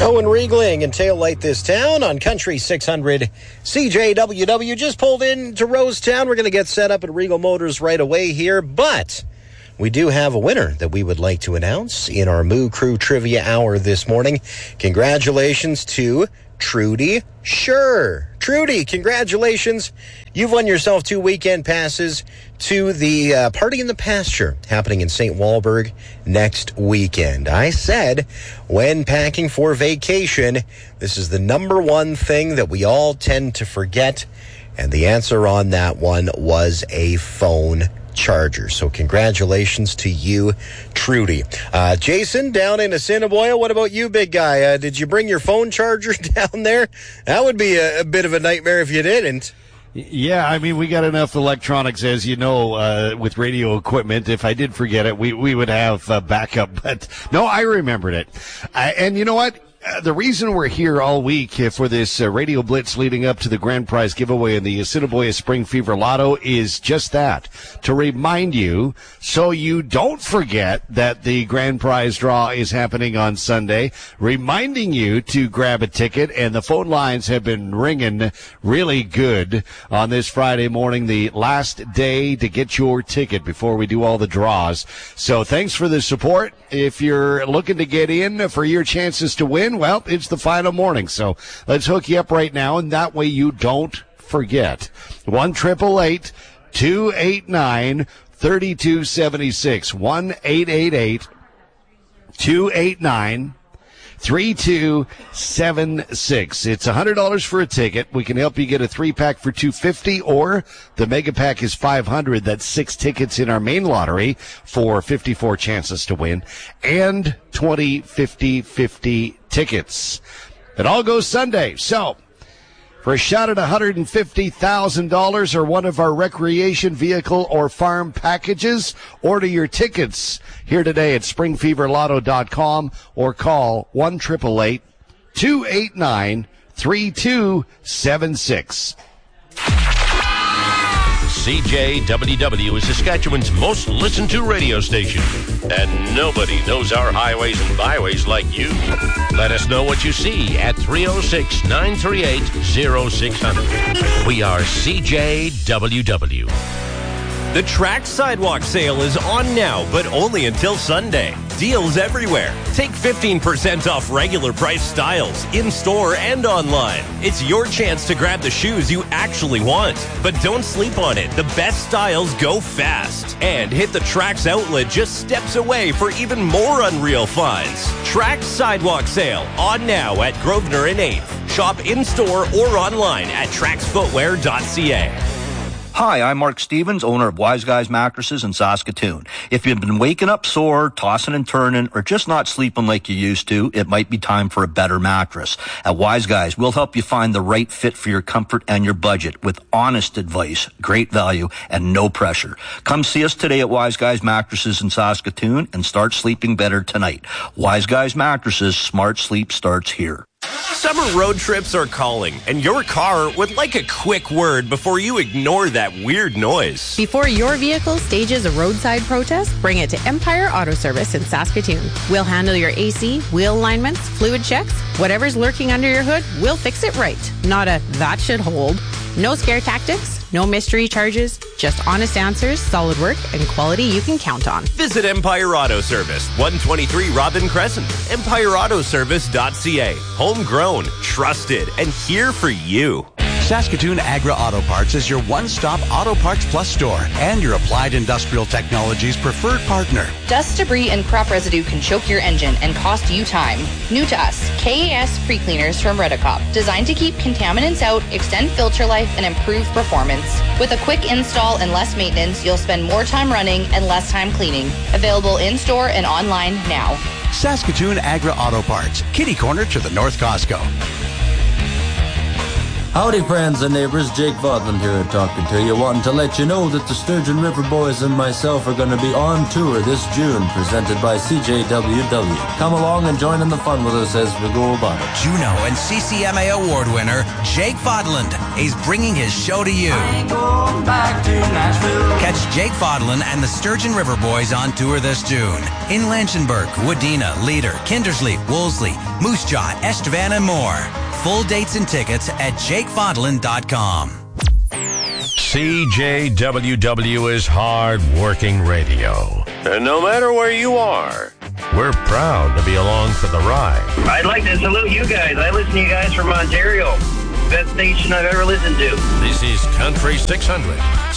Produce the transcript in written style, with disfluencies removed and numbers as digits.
Owen Riegling and Tail Light This Town on Country 600 CJWW. Just pulled into Rosetown. We're going to get set up at Regal Motors right away here, but we do have a winner that we would like to announce in our Moo Crew Trivia Hour this morning. Congratulations to Trudy Sure. Trudy, congratulations. You've won yourself 2 weekend passes to the Party in the Pasture happening in St. Walburg next weekend. I said, when packing for vacation, this is the number one thing that we all tend to forget. And the answer on that one was a phone charger. So congratulations to you, Trudy. Jason, down in Assiniboia, what about you, big guy? Did you bring your phone charger down there? That would be a bit of a nightmare if you didn't. Yeah, I mean, we got enough electronics, as you know, with radio equipment. If I did forget it, we would have backup. But no, I remembered it. And you know what? The reason we're here all week for this radio blitz leading up to the grand prize giveaway in the Assiniboia Spring Fever Lotto is just that, to remind you so you don't forget that the grand prize draw is happening on Sunday, reminding you to grab a ticket, and the phone lines have been ringing really good on this Friday morning, the last day to get your ticket before we do all the draws. So thanks for the support. If you're looking to get in for your chances to win, well, it's the final morning, so let's hook you up right now, and that way you don't forget. 1-888-289-3276. 1-888-289-3276. It's $100 for a ticket. We can help you get a 3-pack for $250, or the mega pack is $500. That's 6 tickets in our main lottery for 54 chances to win, and 20 50-50 tickets. It all goes Sunday. So for a shot at $150,000 or one of our recreation vehicle or farm packages, order your tickets here today at springfeverlotto.com or call 1-888-289-3276. CJWW is Saskatchewan's most listened to radio station, and nobody knows our highways and byways like you. Let us know what you see at 306-938-0600. We are CJWW. The Trax Sidewalk Sale is on now, but only until Sunday. Deals everywhere. Take 15% off regular price styles, in-store and online. It's your chance to grab the shoes you actually want. But don't sleep on it. The best styles go fast. And hit the Trax outlet just steps away for even more unreal finds. Trax Sidewalk Sale, on now at Grosvenor and 8th. Shop in-store or online at traxfootwear.ca. Hi, I'm Mark Stevens, owner of Wise Guys Mattresses in Saskatoon. If you've been waking up sore, tossing and turning, or just not sleeping like you used to, it might be time for a better mattress. At Wise Guys, we'll help you find the right fit for your comfort and your budget with honest advice, great value, and no pressure. Come see us today at Wise Guys Mattresses in Saskatoon and start sleeping better tonight. Wise Guys Mattresses, smart sleep starts here. Summer road trips are calling, and your car would like a quick word before you ignore that weird noise. Before your vehicle stages a roadside protest, bring it to Empire Auto Service in Saskatoon. We'll handle your AC, wheel alignments, fluid checks, whatever's lurking under your hood, we'll fix it right. Not a that should hold. No scare tactics, no mystery charges, just honest answers, solid work, and quality you can count on. Visit Empire Auto Service, 123 Robin Crescent, empireautoservice.ca. Homegrown, trusted, and here for you. Saskatoon Agra Auto Parts is your one-stop Auto Parts Plus store and your Applied Industrial Technologies preferred partner. Dust, debris, and crop residue can choke your engine and cost you time. New to us, KAS Pre-Cleaners from Redicop, designed to keep contaminants out, extend filter life, and improve performance. With a quick install and less maintenance, you'll spend more time running and less time cleaning. Available in-store and online now. Saskatoon Agra Auto Parts, kitty corner to the North Costco. Howdy friends and neighbors, Jake Vodland here talking to you, wanting to let you know that the Sturgeon River Boys and myself are going to be on tour this June, presented by CJWW. Come along and join in the fun with us as we go about it. Juno and CCMA award winner Jake Vodland is bringing his show to you. I ain't going back to Nashville. Catch Jake Vodland and the Sturgeon River Boys on tour this June in Lanchenberg, Wadena, Leader, Kindersley, Wolseley, Moose Jaw, Estevan, and more. Full dates and tickets at jakefodland.com. CJWW is hard-working radio. And no matter where you are, we're proud to be along for the ride. I'd like to salute you guys. I listen to you guys from Ontario. Best station I've ever listened to. This is Country 600.